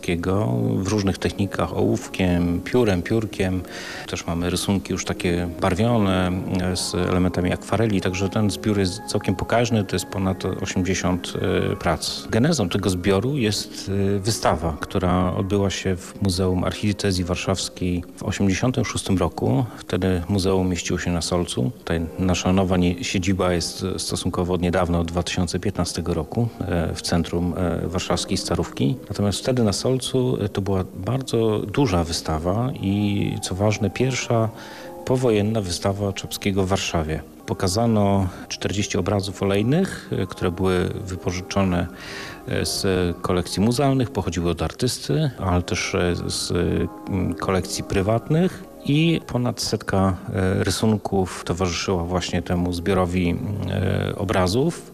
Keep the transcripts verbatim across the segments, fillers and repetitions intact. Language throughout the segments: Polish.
Czapskiego w różnych technikach, ołówkiem, piórem, piórkiem. Też mamy rysunki już takie barwione z elementami akwareli, także ten zbiór jest całkiem pokaźny, to jest ponad osiemdziesiąt prac. Genezą tego zbioru jest wystawa, która odbyła się w Muzeum Archidiecezji Warszawskiej w osiemdziesiątym szóstym roku. Wtedy muzeum mieściło się na Solcu. Tutaj nasza nowa siedziba jest stosunkowo od niedawna, od dwa tysiące piętnastego roku w centrum warszawskiej Starówki. Natomiast wtedy na Solcu to była bardzo duża wystawa i co ważne pierwsza powojenna wystawa Czapskiego w Warszawie. Pokazano czterdzieści obrazów olejnych, które były wypożyczone z kolekcji muzealnych, pochodziły od artysty, ale też z kolekcji prywatnych. I ponad setka rysunków towarzyszyła właśnie temu zbiorowi obrazów.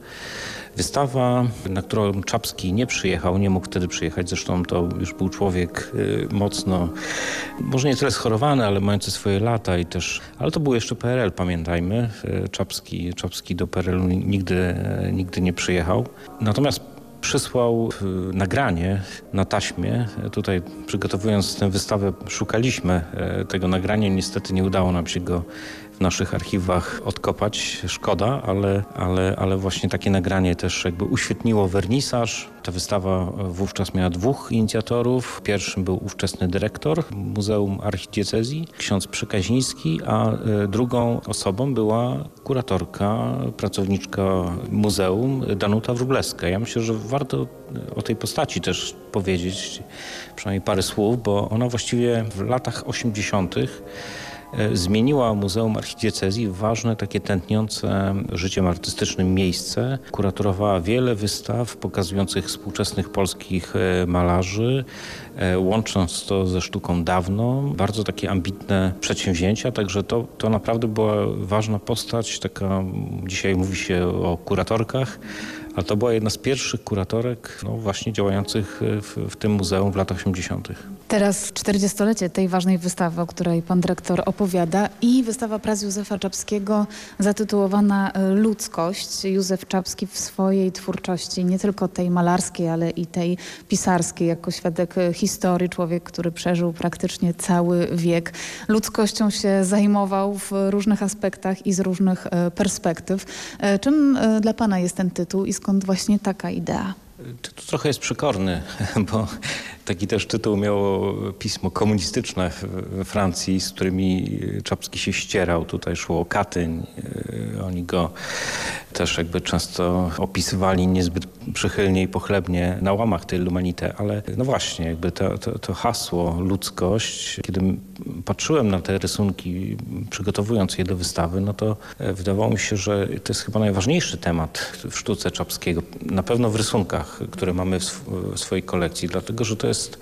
Wystawa, na którą Czapski nie przyjechał, nie mógł wtedy przyjechać, zresztą to już był człowiek mocno, może nie tyle schorowany, ale mający swoje lata i też, ale to był jeszcze P R L, pamiętajmy. Czapski, Czapski do P R L-u nigdy, nigdy nie przyjechał. Natomiast przysłał nagranie na taśmie. Tutaj przygotowując tę wystawę szukaliśmy tego nagrania. Niestety nie udało nam się go w naszych archiwach odkopać. Szkoda, ale, ale, ale właśnie takie nagranie też jakby uświetniło wernisaż. Ta wystawa wówczas miała dwóch inicjatorów. Pierwszym był ówczesny dyrektor Muzeum Archidiecezji, ksiądz Przykaziński, a drugą osobą była kuratorka, pracowniczka muzeum Danuta Wróblewska. Ja myślę, że warto o tej postaci też powiedzieć przynajmniej parę słów, bo ona właściwie w latach osiemdziesiątych zmieniła Muzeum Archidiecezji w ważne, takie tętniące życiem artystycznym miejsce. Kuratorowała wiele wystaw pokazujących współczesnych polskich malarzy, łącząc to ze sztuką dawną. Bardzo takie ambitne przedsięwzięcia, także to, to naprawdę była ważna postać. Taka, dzisiaj mówi się o kuratorkach, ale to była jedna z pierwszych kuratorek no właśnie działających w, w tym muzeum w latach osiemdziesiątych. Teraz czterdziestolecie tej ważnej wystawy, o której pan dyrektor opowiada, i wystawa prac Józefa Czapskiego zatytułowana Ludzkość. Józef Czapski w swojej twórczości, nie tylko tej malarskiej, ale i tej pisarskiej, jako świadek historii, człowiek, który przeżył praktycznie cały wiek. Ludzkością się zajmował w różnych aspektach i z różnych perspektyw. Czym dla pana jest ten tytuł i skąd właśnie taka idea? Tytuł trochę jest przekorny, bo taki też tytuł miało pismo komunistyczne we Francji, z którymi Czapski się ścierał. Tutaj szło o Katyń. Oni go też jakby często opisywali niezbyt przychylnie i pochlebnie na łamach tej L'Humanité, ale no właśnie, jakby to, to, to hasło ludzkość, kiedy patrzyłem na te rysunki, przygotowując je do wystawy, no to wydawało mi się, że to jest chyba najważniejszy temat w sztuce Czapskiego. Na pewno w rysunkach, które mamy w, sw w swojej kolekcji, dlatego że to jest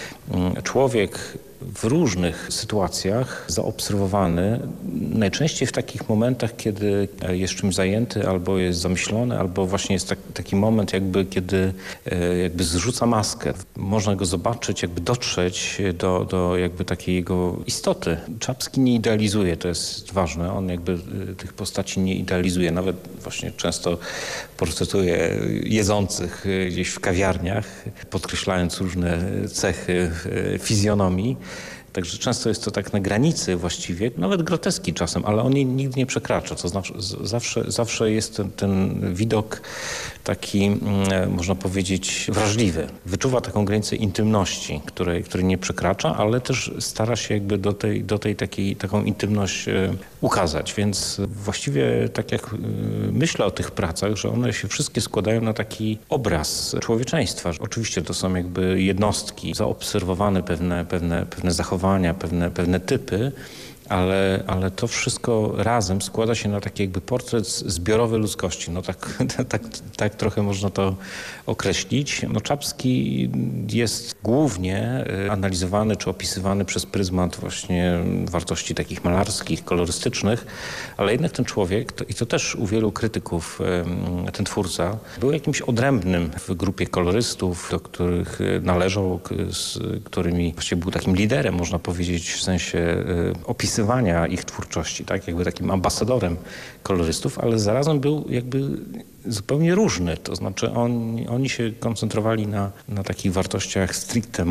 człowiek w różnych sytuacjach zaobserwowany, najczęściej w takich momentach, kiedy jest czymś zajęty, albo jest zamyślony, albo właśnie jest tak, taki moment, jakby kiedy jakby zrzuca maskę. Można go zobaczyć, jakby dotrzeć do, do jakby takiej jego istoty. Czapski nie idealizuje, to jest ważne. On jakby tych postaci nie idealizuje. Nawet właśnie często portretuje jedzących gdzieś w kawiarniach, podkreślając różne cechy fizjonomii. Także często jest to tak na granicy właściwie, nawet groteski czasem, ale on jej nigdy nie przekracza. To znaczy, zawsze, zawsze jest ten, ten widok taki, można powiedzieć, wrażliwy. Wyczuwa taką granicę intymności, której, której nie przekracza, ale też stara się jakby do tej, do tej takiej, taką intymność ukazać. Więc właściwie tak jak myślę o tych pracach, że one się wszystkie składają na taki obraz człowieczeństwa. Oczywiście to są jakby jednostki, zaobserwowane pewne, pewne, pewne zachowania, pewne, pewne typy, ale, ale to wszystko razem składa się na taki jakby portret zbiorowy ludzkości. No tak, tak, tak trochę można to określić. No Czapski jest głównie analizowany czy opisywany przez pryzmat właśnie wartości takich malarskich, kolorystycznych, ale jednak ten człowiek, to, i to też u wielu krytyków ten twórca, był jakimś odrębnym w grupie kolorystów, do których należał, z którymi właściwie był takim liderem, można powiedzieć, w sensie opisywania ich twórczości, tak? Jakby takim ambasadorem kolorystów, ale zarazem był jakby zupełnie różny. To znaczy on, oni się koncentrowali na, na takich wartościach stricte